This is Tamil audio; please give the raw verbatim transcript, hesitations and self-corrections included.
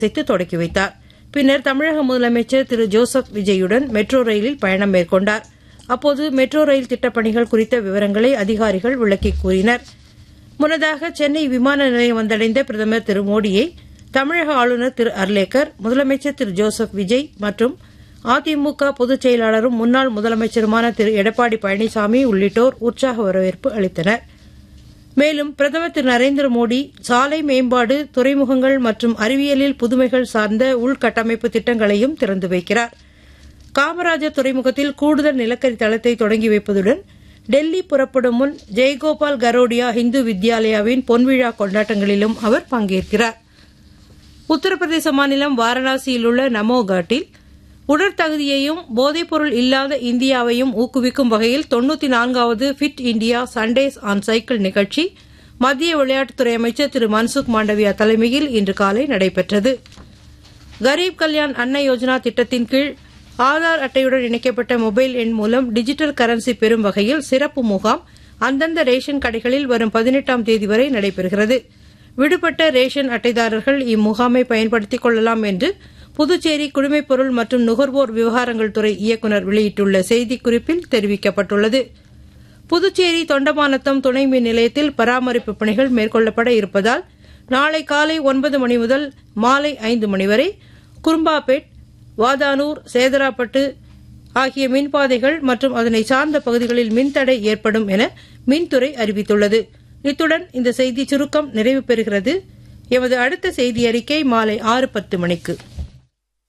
தொடக்கி வைத்தார். பின்னர் தமிழக முதலமைச்சர் திரு ஜோசப் விஜயுடன் மெட்ரோ ரயிலில் பயணம் மேற்கொண்டார். அப்போது மெட்ரோ ரயில் திட்டப்பணிகள் குறித்த விவரங்களை அதிகாரிகள் விளக்கிக் கூறினர். முன்னதாக சென்னை விமான நிலையம் வந்தடைந்த பிரதமர் திரு மோடியை தமிழக ஆளுநர் திரு அர்லேக்கர், முதலமைச்சர் திரு ஜோசப் விஜய் மற்றும் அதிமுக பொதுச் செயலாளரும் முன்னாள் முதலமைச்சருமான திரு எடப்பாடி பழனிசாமி உள்ளிட்டோர் உற்சாக வரவேற்பு அளித்தனர். மேலும் பிரதமர் திரு நரேந்திர மோடி சாலை மேம்பாடு, துறைமுகங்கள் மற்றும் அறிவியலில் புதுமைகள் சார்ந்த உள்கட்டமைப்பு திட்டங்களையும் திறந்து வைக்கிறார். காமராஜர் துறைமுகத்தில் கூடுதல் நிலக்கரி தளத்தை தொடங்கி வைப்பதுடன் டெல்லி புறப்படும் முன் ஜெயகோபால் கரோடியா இந்து வித்யாலயாவின் பொன்விழா கொண்டாட்டங்களிலும் அவர் பங்கேற்கிறார். உத்தரப்பிரதேச மாநிலம் வாரணாசியில் உள்ள நமோ காட்டில் உடற்தகுதியையும் போதைப்பொருள் இல்லாத இந்தியாவையும் ஊக்குவிக்கும் வகையில் தொன்னூற்றி நான்காவது fit India Sundays on cycle நிகழ்ச்சி மத்திய விளையாட்டுத்துறை அமைச்சர் திரு மன்சுக் மாண்டவியா தலைமையில் இன்று காலை நடைபெற்றது. கரீப் கல்யாண் அன்ன யோஜனா திட்டத்தின் கீழ் ஆதார் அட்டையுடன் இணைக்கப்பட்ட மொபைல் எண் மூலம் டிஜிட்டல் கரன்சி பெறும் வகையில் சிறப்பு முகாம் அந்தந்த ரேஷன் கடைகளில் வரும் பதினெட்டாம் தேதி வரை நடைபெறுகிறது. விடுபட்ட ரேஷன் அட்டைதாரர்கள் இம்முகாமை பயன்படுத்திக் கொள்ளலாம் என்று புதுச்சேரி குடிமைப்பொருள் மற்றும் நுகர்வோர் விவகாரங்கள் துறை இயக்குநர் வெளியிட்டுள்ள செய்திக்குறிப்பில் தெரிவிக்கப்பட்டுள்ளது. புதுச்சேரி தொண்டமானத்தம் துணை மின் நிலையத்தில் பராமரிப்பு பணிகள் மேற்கொள்ளப்பட இருப்பதால் நாளை காலை ஒன்பது மணி முதல் மாலை ஐந்து மணி வரை குரும்பாபேட், வாதானூர், சேதராப்பட்டு ஆகிய மின்பாதைகள் மற்றும் அதனை சார்ந்த பகுதிகளில் மின்தடை ஏற்படும் என மின்துறை அறிவித்துள்ளது. இத்துடன் இந்த செய்தி சுருக்கம் நிறைவு பெறுகிறது. எமது அடுத்த செய்தி அறிக்கை மாலை ஆறு பத்து மணிக்கு.